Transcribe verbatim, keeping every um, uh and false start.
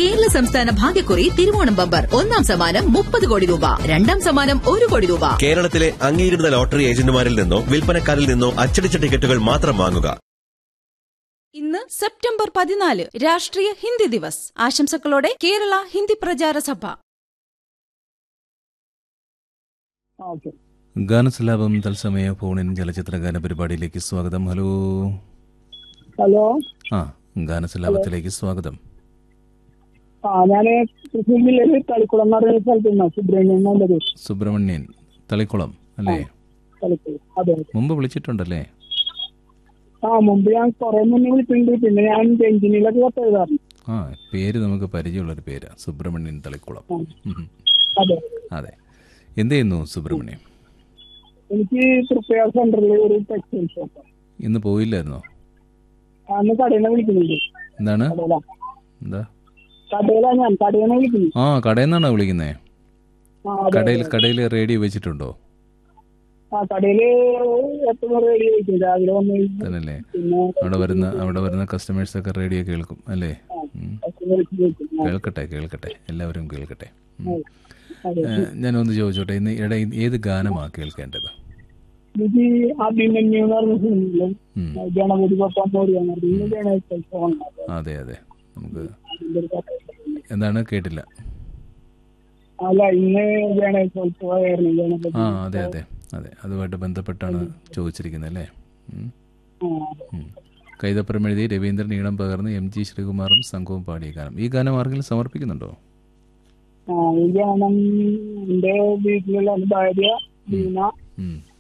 കേരള സംസ്ഥാന ഭാഗ്യക്കുറി തിരുവോണം ബമ്പർ. ഒന്നാം സമ്മാനം മുപ്പത് കോടി രൂപ, രണ്ടാം സമ്മാനം ഒരു കോടി രൂപ. കേരളത്തിലെ അംഗീകൃത ലോട്ടറി ഏജന്റുമാരിൽ നിന്നോ വിൽപ്പനക്കാരിൽ നിന്നോ അച്ചടിച്ച ടിക്കറ്റുകൾ മാത്രം വാങ്ങുക. ഇന്ന് സെപ്റ്റംബർ പതിനാല് രാഷ്ട്രീയ ഹിന്ദി ദിവസ്. ആശംസകളോടെ കേരള ഹിന്ദി പ്രചാര സഭ. ഗാനസലാപം തത്സമയ ഫോണിൻ ചലച്ചിത്ര ഗാന പരിപാടിയിലേക്ക് സ്വാഗതം. ഹലോ ഹലോ ആ ഗാനസലാപത്തിലേക്ക് സ്വാഗതം. ആ ഞാന് തൃശ്ശൂർ ജില്ലയില് തളിക്കുളം എന്ന് പറയുന്ന സ്ഥലത്തുനിന്ന് സുബ്രഹ്മണ്യൻ. സുബ്രഹ്മണ്യൻ തളിക്കുളം അല്ലേ? അതെ. മുമ്പ് വിളിച്ചിട്ടുണ്ടല്ലേ? ആ മുമ്പ് ഞാൻ കുറെ മുന്നേ വിളിച്ചിട്ടുണ്ട്. പിന്നെ ഞാൻ എഞ്ചിനിലൊക്കെ കത്ത് എഴുതാറുണ്ട്. ആ പേര് നമുക്ക് പരിചയമുള്ളൊരു പേരാ, സുബ്രഹ്മണ്യൻ തളിക്കുളം. അതെ അതെ. എന്ത് ചെയ്യുന്നു സുബ്രഹ്മണ്യം? എനിക്ക് തൃപ്പയാർ സെന്ററിൽ ഒരു ടെക്സ്റ്റൈൽ ഷോപ്പ്. ഇന്ന് പോയില്ലായിരുന്നോ? അന്ന് കടയിൽ നിന്ന് വിളിക്കുന്നുണ്ട്. എന്താണ്? എന്താ കടയിലാണ് ഞാൻ കടയിൽ നിന്ന് വിളിക്കുന്നത്. ആ കടയിൽ നിന്നാണോ വിളിക്കുന്നേ? കടയിൽ കടയിൽ റേഡിയോ വെച്ചിട്ടുണ്ടോ? ആ കടയില് എപ്പോഴും റേഡിയോ വെക്കും രാവിലെ വന്ന്. തന്നല്ലേ? അവിടെ വരുന്ന അവിടെ വരുന്ന കസ്റ്റമേഴ്സ് ഒക്കെ റേഡിയോ കേൾക്കും അല്ലേ? കേൾക്കട്ടെ കേൾക്കട്ടെ എല്ലാവരും കേൾക്കട്ടെ. ഞാനൊന്ന് ചോദിച്ചോട്ടെ, ഇന്ന് ഇട ഏത് ഗാനമാ കേൾക്കേണ്ടത്? എനിക്ക് അഭിമന്യു എന്ന് പറഞ്ഞ സിനിമയിലും ഗണപതി പപ്പാൻ. അതെ അതെ. നമുക്ക് എന്താണ് കേട്ടില്ല? അല്ല ഇന്ന് ഗണേശോത്സവമായിരുന്നു. ആ അതെ അതെ അതെ അതുമായിട്ട് ബന്ധപ്പെട്ടാണ് ചോദിച്ചിരിക്കുന്നത് അല്ലേ? കൈതപ്പുറം എഴുതി രവീന്ദ്രൻ ഈണം പകർന്ന് എം ജി ശ്രീകുമാറും സംഘവും പാടിയ ഗാനം. ഈ ഗാനം ആർക്കെങ്കിലും സമർപ്പിക്കുന്നുണ്ടോ? ഈ ഗാനം എന്റെ വീട്ടിലുള്ള ഭാര്യ ബീന,